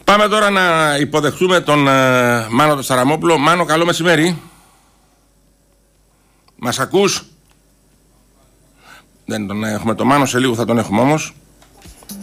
Πάμε τώρα να υποδεχτούμε τον Μάνο τον Σαραμόπουλο. Μάνο, καλό μεσημέρι. Μας ακούς? Δεν τον έχουμε το Μάνο, σε λίγο θα τον έχουμε όμως.